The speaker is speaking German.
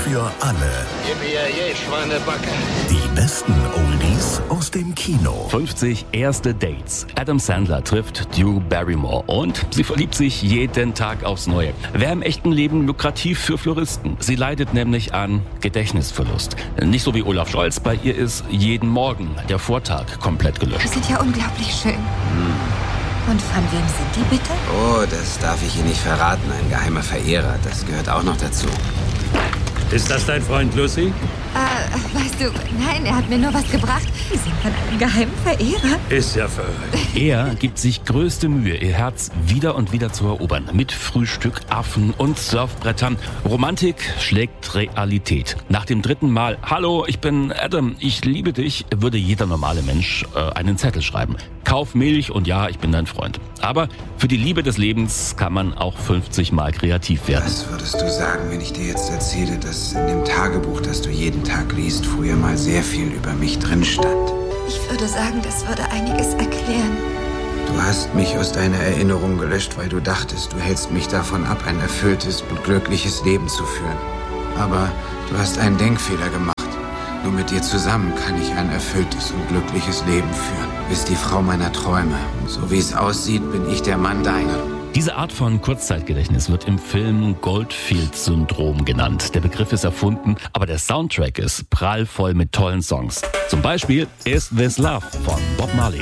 für alle. Yippie, Schweinebacke. Die besten Oldies aus dem Kino. 50 erste Dates. Adam Sandler trifft Drew Barrymore und sie verliebt sich jeden Tag aufs Neue. Wäre im echten Leben lukrativ für Floristen. Sie leidet nämlich an Gedächtnisverlust. Nicht so wie Olaf Scholz, bei ihr ist jeden Morgen der Vortag komplett Die gelöscht. sind ja unglaublich schön. Und von wem sind die bitte? Oh, das darf ich Ihnen nicht verraten. Ein geheimer Verehrer. Das gehört auch noch dazu. Ist das dein Freund Lucy? Weißt du, nein, er hat mir nur was gebracht. Die sind von einem geheimen Verehrer. Ist ja verrückt. Er gibt sich größte Mühe, ihr Herz wieder und wieder zu erobern. Mit Frühstück, Affen und Surfbrettern. Romantik schlägt Realität. Nach dem dritten Mal, hallo, ich bin Adam, ich liebe dich, würde jeder normale Mensch einen Zettel schreiben. Kauf Milch und ja, ich bin dein Freund. Aber für die Liebe des Lebens kann man auch 50 Mal kreativ werden. Was würdest du sagen, wenn ich dir jetzt erzähle, dass in dem Tagebuch, das du jeden Tag liest, früher mal sehr viel über mich drin stand? Ich würde sagen, das würde einiges erklären. Du hast mich aus deiner Erinnerung gelöscht, weil du dachtest, du hältst mich davon ab, ein erfülltes und glückliches Leben zu führen. Aber du hast einen Denkfehler gemacht. Nur mit dir zusammen kann ich ein erfülltes und glückliches Leben führen. Du bist die Frau meiner Träume. Und so wie es aussieht, bin ich der Mann deiner. Diese Art von Kurzzeitgedächtnis wird im Film Goldfield-Syndrom genannt. Der Begriff ist erfunden, aber der Soundtrack ist prallvoll mit tollen Songs. Zum Beispiel Is This Love von Bob Marley.